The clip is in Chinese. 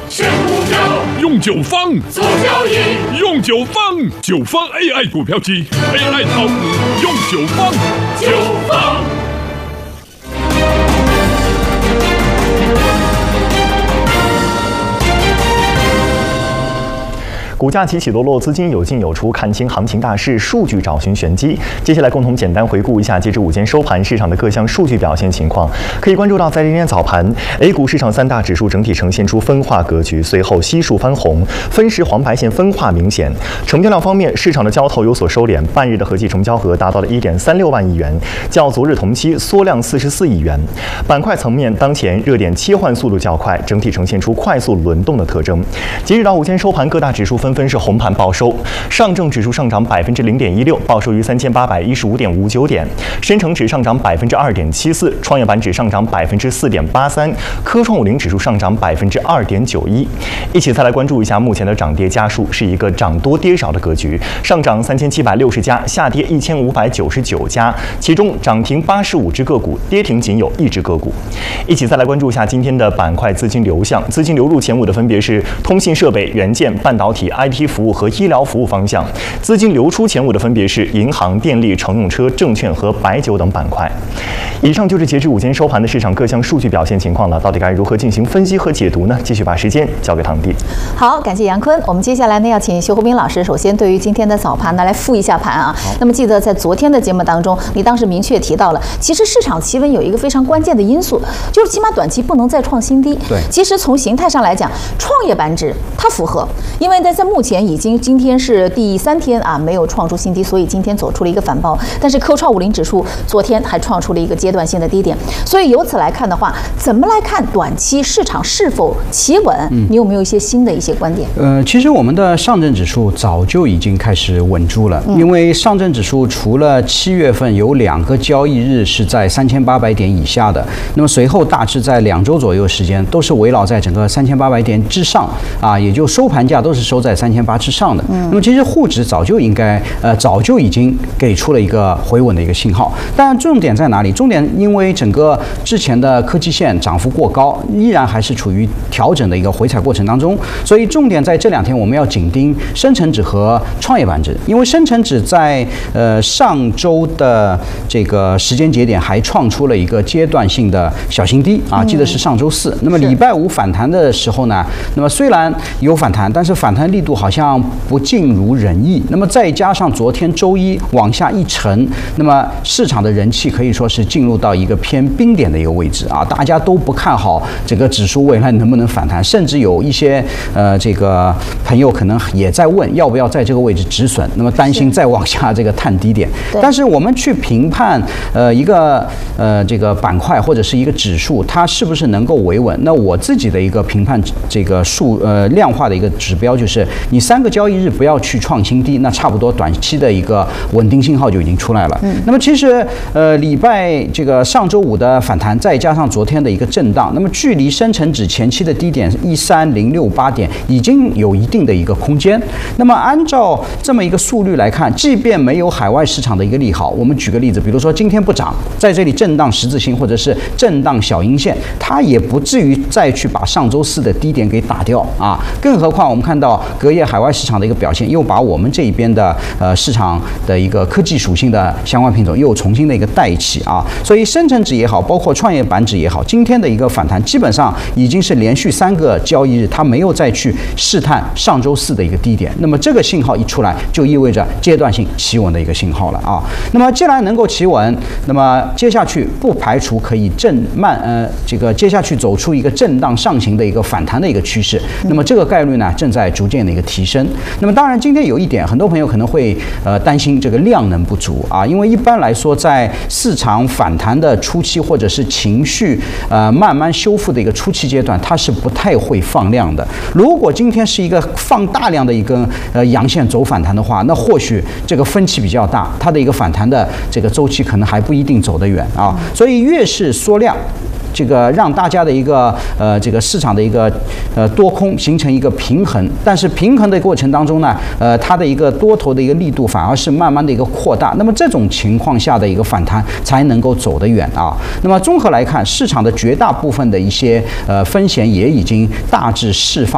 选股票， 用九方， 做交易， 用九方，9方 AI 股票机 ，AI 炒股用九方 9方。 股价起起落落，资金有进有出，看清行情大势，数据找寻玄机。接下来共同简单回顾一下截至午间收盘市场的各项数据表现情况。可以关注到，在今天早盘 ，A 股市场3大指数整体呈现出分化格局，随后悉数翻红，分时黄白线分化明显。成交量方面，市场的交投有所收敛，半日的合计成交额达到了1.36万亿元，较昨日同期缩量44亿元。板块层面，当前热点切换速度较快，整体呈现出快速轮动的特征。截止到午间收盘，各大指数纷纷是红盘报收，上证指数上涨0.06%，报收于3815.59点；深成指上涨2.74%，创业板指上涨4.83%，科创50指数上涨2.91%。一起再来关注一下目前的涨跌家数，是一个涨多跌少的格局，上涨3760家，下跌1599家，其中涨停85只个股，跌停仅有1只个股。一起再来关注一下今天的板块资金流向，资金流入前5的分别是通信设备、元件、半导体、IT 服务和医疗服务方向，资金流出前5的分别是银行、电力、乘用车、证券和白酒等板块。以上就是截至午间收盘的市场各项数据表现情况了，到底该如何进行分析和解读呢？继续把时间交给唐弟。 好，感谢杨坤。我们接下来呢要请邱国斌老师，首先对于今天的早盘呢来复一下盘啊。那么记得在昨天的节目当中，你当时明确提到了，其实市场企稳有一个非常关键的因素，就是起码短期不能再创新低。 对， 其实从形态上来讲，创业板指它符合，因为在目前今天是第3天啊，没有创出新低，所以今天走出了一个反包。但是科创50指数昨天还创出了一个阶段性的低点，所以由此来看的话，怎么来看短期市场是否企稳？你有没有一些新的一些观点？ 其实我们的上证指数早就已经开始稳住了，因为上证指数除了7月份有2个交易日是在3800点以下的，那么随后大致在2周左右时间都是围绕在整个3800点之上啊，也就收盘价都是收在3800之上的。那么其实沪指早就已经给出了一个回稳的一个信号，但重点在哪里？重点因为整个之前的科技线涨幅过高，依然还是处于调整的一个回踩过程当中，所以重点在这2天我们要紧盯深成指和创业板指，因为深成指在上周的这个时间节点还创出了一个阶段性的小新低啊，记得是上周4。那么礼拜5反弹的时候呢，那么虽然有反弹，但是反弹力度好像不尽如人意。那么再加上昨天周一往下一沉，那么市场的人气可以说是进入到一个偏冰点的一个位置啊，大家都不看好这个指数未来能不能反弹，甚至有一些这个朋友可能也在问要不要在这个位置止损，那么担心再往下这个探低点。但是我们去评判一个这个板块或者是一个指数它是不是能够维稳，那我自己的一个评判这个量化的一个指标就是你3个交易日不要去创新低，那差不多短期的一个稳定信号就已经出来了。那么其实礼拜这个上周5的反弹，再加上昨天的一个震荡，那么距离深成指前期的低点13068点已经有一定的一个空间。那么按照这么一个速率来看，即便没有海外市场的一个利好，我们举个例子，比如说今天不涨，在这里震荡十字星或者是震荡小阴线，它也不至于再去把上周4的低点给打掉啊。更何况我们看到隔夜海外市场的一个表现，又把我们这一边的市场的一个科技属性的相关品种又重新的一个带起啊。所以深成指也好，包括创业板指也好，今天的一个反弹基本上已经是连续3个交易日它没有再去试探上周4的一个低点，那么这个信号一出来，就意味着阶段性企稳的一个信号了啊。那么既然能够企稳，那么接下去不排除可以这个接下去走出一个震荡上行的一个反弹的一个趋势，那么这个概率呢正在逐渐的一个提升。那么当然今天有一点，很多朋友可能会担心这个量能不足啊，因为一般来说在市场反弹的初期或者是情绪慢慢修复的一个初期阶段，它是不太会放量的。如果今天是一个放大量的一根阳线走反弹的话，那或许这个分歧比较大，它的一个反弹的这个周期可能还不一定走得远啊。所以越是缩量，这个让大家的一个这个市场的一个多空形成一个平衡，但是平衡的过程当中呢，它的一个多头的一个力度反而是慢慢的一个扩大，那么这种情况下的一个反弹才能够走得远啊。那么综合来看，市场的绝大部分的一些风险也已经大致释放。